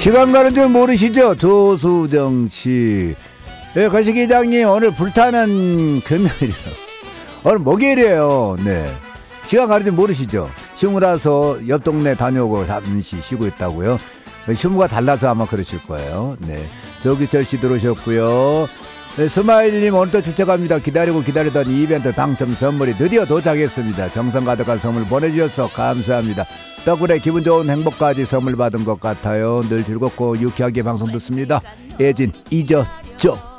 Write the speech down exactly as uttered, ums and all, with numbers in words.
시간 가는 줄 모르시죠? 조수정씨. 네, 거시기장님 오늘 불타는 금요일이라 오늘 목요일이에요. 네, 시간 가는 줄 모르시죠? 휴무라서 옆 동네 다녀오고 잠시 쉬고 있다고요. 휴무가 달라서 아마 그러실 거예요. 네, 조기철씨 들어오셨고요. 네, 스마일님 오늘도 주최갑니다. 기다리고 기다리던 이벤트 당첨 선물이 드디어 도착했습니다. 정성 가득한 선물 보내주셔서 감사합니다. 덕분에 기분 좋은 행복까지 선물 받은 것 같아요. 늘 즐겁고 유쾌하게 방송 듣습니다. 예진 잊었죠?